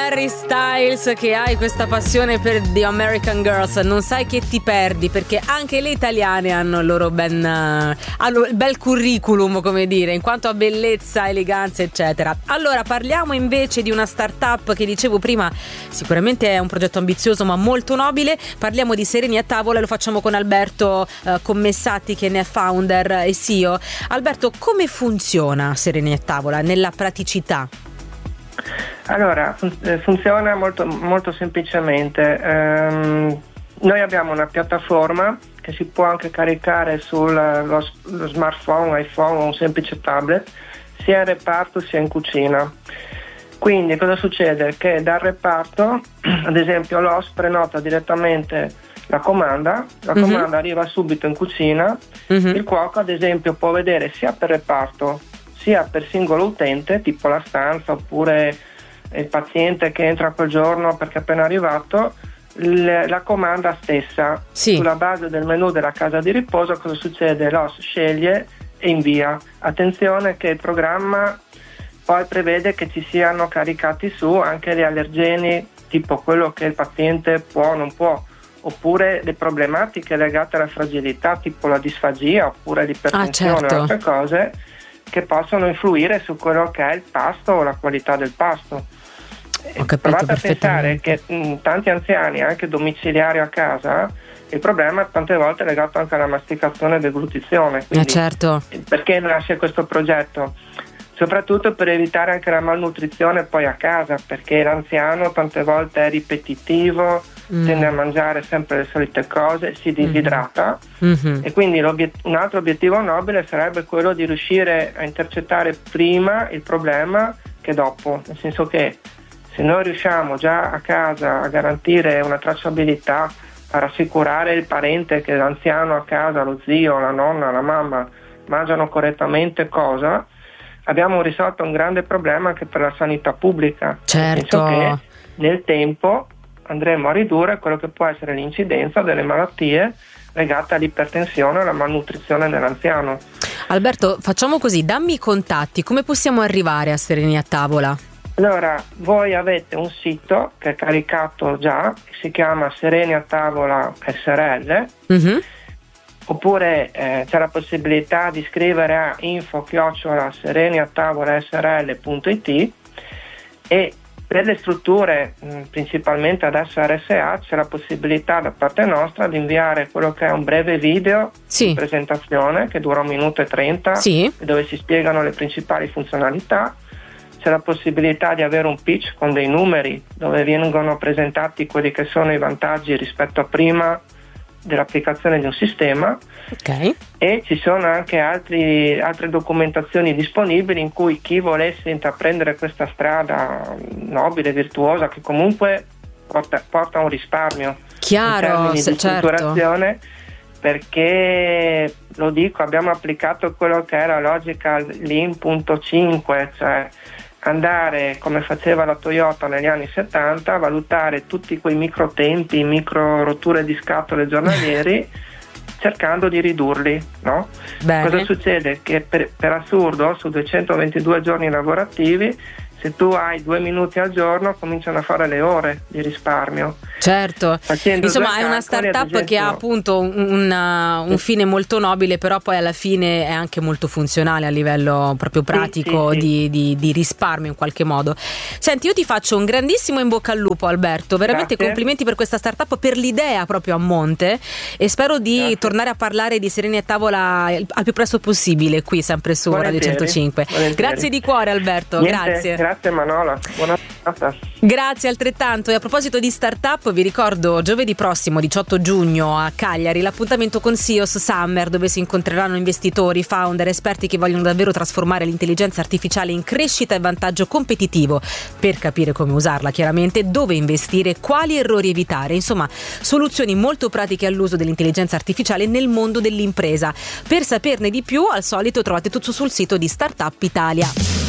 Harry Styles, che hai questa passione per The American Girls, non sai che ti perdi, perché anche le italiane hanno il loro hanno il bel curriculum, come dire, in quanto a bellezza, eleganza, eccetera. Allora parliamo invece di una startup che dicevo prima, sicuramente è un progetto ambizioso ma molto nobile. Parliamo di Sereni a Tavola e lo facciamo con Alberto Commessati, che ne è founder e CEO. Alberto, come funziona Sereni a Tavola nella praticità? Allora, funziona molto, molto semplicemente. Noi abbiamo una piattaforma che si può anche caricare sullo smartphone, iPhone o un semplice tablet, sia in reparto sia in cucina. Quindi cosa succede? Che dal reparto, ad esempio, l'host prenota direttamente la comanda arriva subito in cucina, il cuoco ad esempio può vedere sia per reparto sia per singolo utente, tipo la stanza oppure il paziente che entra quel giorno perché è appena arrivato, la comanda stessa. Sì. Sulla base del menu della casa di riposo cosa succede? L'host sceglie e invia. Attenzione che il programma poi prevede che ci siano caricati su anche gli allergeni, tipo quello che il paziente può o non può, oppure le problematiche legate alla fragilità, tipo la disfagia oppure l'ipertensione, certo, o altre cose che possono influire su quello che è il pasto o la qualità del pasto. Ho capito. Provate a pensare che tanti anziani, anche domiciliari a casa, il problema tante volte è legato anche alla masticazione e deglutizione. Quindi, certo. perché nasce questo progetto? Soprattutto per evitare anche la malnutrizione poi a casa, perché l'anziano tante volte è ripetitivo, tende a mangiare sempre le solite cose, si disidrata e quindi un altro obiettivo nobile sarebbe quello di riuscire a intercettare prima il problema che dopo, nel senso che se noi riusciamo già a casa a garantire una tracciabilità, a rassicurare il parente che l'anziano a casa, lo zio, la nonna, la mamma mangiano correttamente cosa, abbiamo risolto un grande problema anche per la sanità pubblica. Certo. Nel senso che nel tempo andremo a ridurre quello che può essere l'incidenza delle malattie legate all'ipertensione e alla malnutrizione dell'anziano. Alberto, facciamo così, dammi i contatti, come possiamo arrivare a Sereni a Tavola? Allora, voi avete un sito che è caricato già, che si chiama Sereni a Tavola SRL, oppure c'è la possibilità di scrivere a info@sereniatavolasrl.it, e per le strutture principalmente adesso RSA c'è la possibilità da parte nostra di inviare quello che è un breve video di presentazione che dura 1 minuto e 30, dove si spiegano le principali funzionalità. C'è la possibilità di avere un pitch con dei numeri dove vengono presentati quelli che sono i vantaggi rispetto a prima dell'applicazione di un sistema, e ci sono anche altre documentazioni disponibili in cui chi volesse intraprendere questa strada nobile, virtuosa, che comunque porta un risparmio in termini di strutturazione, perché lo dico, abbiamo applicato quello che è la logica Lean.5, cioè andare come faceva la Toyota negli anni 70, valutare tutti quei micro tempi, micro rotture di scatole giornalieri cercando di ridurli, no? Bene. Cosa succede? Che per assurdo su 222 giorni lavorativi, se tu hai 2 minuti al giorno cominciano a fare le ore di risparmio. Certo, insomma è una startup che ha appunto un fine molto nobile, però poi alla fine è anche molto funzionale a livello proprio pratico, di risparmio in qualche modo. Senti, io ti faccio un grandissimo in bocca al lupo, Alberto, veramente complimenti per questa startup, per l'idea proprio a monte, e spero di tornare a parlare di Sereni a Tavola al più presto possibile qui sempre su Radio 105. Grazie di cuore, Alberto. Grazie Manola, buona giornata. Grazie altrettanto. E a proposito di startup, vi ricordo giovedì prossimo 18 giugno a Cagliari l'appuntamento con SEOs Summer, dove si incontreranno investitori, founder, esperti che vogliono davvero trasformare l'intelligenza artificiale in crescita e vantaggio competitivo, per capire come usarla, chiaramente dove investire, quali errori evitare, insomma soluzioni molto pratiche all'uso dell'intelligenza artificiale nel mondo dell'impresa. Per saperne di più, al solito trovate tutto sul sito di Startup Italia.